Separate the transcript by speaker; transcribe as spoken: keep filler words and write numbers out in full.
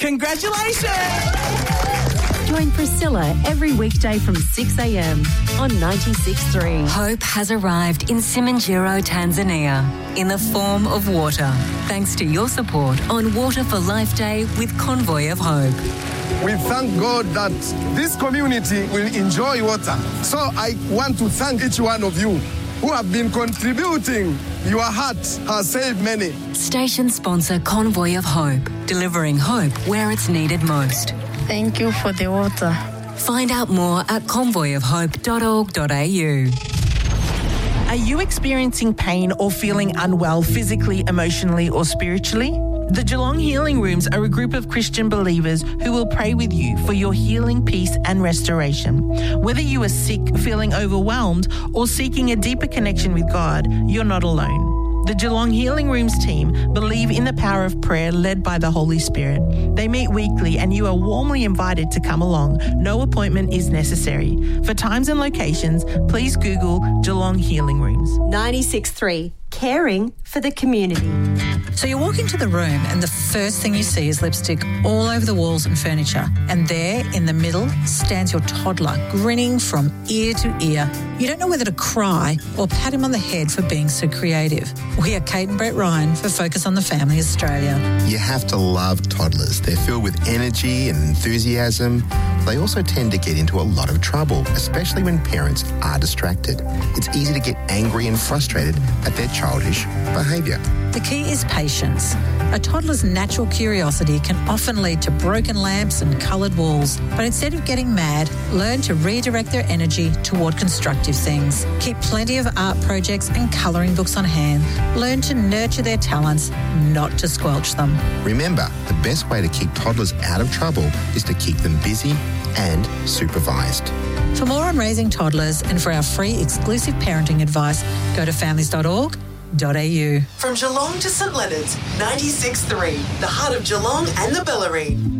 Speaker 1: Congratulations!
Speaker 2: Join Priscilla every weekday from six a.m. on ninety-six point three.
Speaker 3: Hope has arrived in Simanjiro, Tanzania, in the form of water, thanks to your support on Water for Life Day with Convoy of Hope.
Speaker 4: We thank God that this community will enjoy water. So I want to thank each one of you who have been contributing. Your heart has saved many.
Speaker 3: Station sponsor Convoy of Hope, delivering hope where it's needed most.
Speaker 5: Thank you for the water.
Speaker 3: Find out more at convoy of hope dot org dot a u.
Speaker 1: Are you experiencing pain or feeling unwell physically, emotionally, or spiritually? The Geelong Healing Rooms are a group of Christian believers who will pray with you for your healing, peace and restoration. Whether you are sick, feeling overwhelmed or seeking a deeper connection with God, you're not alone. The Geelong Healing Rooms team believe in the power of prayer led by the Holy Spirit. They meet weekly and you are warmly invited to come along. No appointment is necessary. For times and locations, please Google Geelong Healing Rooms.
Speaker 2: ninety-six point three, caring for the community.
Speaker 6: So you walk into the room and the first thing you see is lipstick all over the walls and furniture. And there in the middle stands your toddler, grinning from ear to ear. You don't know whether to cry or pat him on the head for being so creative. We are Kate and Brett Ryan for Focus on the Family Australia.
Speaker 7: You have to love toddlers. They're filled with energy and enthusiasm. They also tend to get into a lot of trouble, especially when parents are distracted. It's easy to get angry and frustrated at their childish behaviour.
Speaker 6: The key is patience. A toddler's natural curiosity can often lead to broken lamps and coloured walls. But instead of getting mad, learn to redirect their energy toward constructive things. Keep plenty of art projects and colouring books on hand. Learn to nurture their talents, not to squelch them.
Speaker 7: Remember, the best way to keep toddlers out of trouble is to keep them busy and supervised.
Speaker 6: For more on raising toddlers and for our free exclusive parenting advice, go to families dot org dot a u.
Speaker 8: From Geelong to St Leonards, ninety-six point three, the heart of Geelong and the Bellarine.